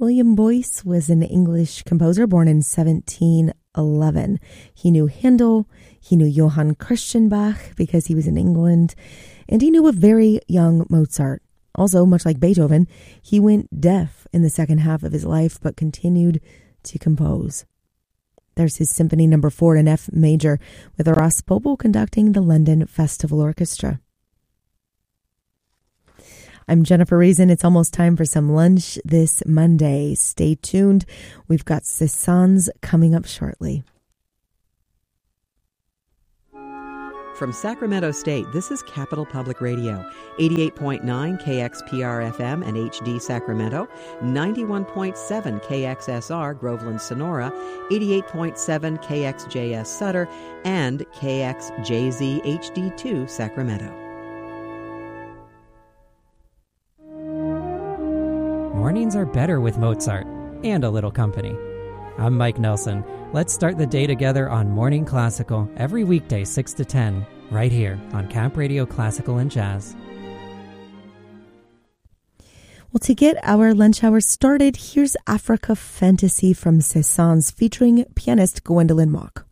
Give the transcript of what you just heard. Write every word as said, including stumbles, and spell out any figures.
William Boyce was an English composer born in seventeen eleven. He knew Handel, he knew Johann Christian Bach because he was in England, and he knew a very young Mozart. Also, much like Beethoven, he went deaf in the second half of his life but continued to compose. There's his Symphony Number four in F major with Horace Pople conducting the London Festival Orchestra. I'm Jennifer Reason. It's almost time for some lunch this Monday. Stay tuned. We've got Cézanne's coming up shortly. From Sacramento State, this is Capital Public Radio, eighty-eight point nine K X P R F M and H D Sacramento, ninety-one point seven K X S R Groveland Sonora, eighty-eight point seven K X J S Sutter, and K X J Z H D two Sacramento. Mornings are better with Mozart and a little company. I'm Mike Nelson. Let's start the day together on Morning Classical every weekday six to ten, right here on Camp Radio Classical and Jazz. Well, to get our lunch hour started, here's Africa Fantasy from Cézanne's featuring pianist Gwendolyn Mock.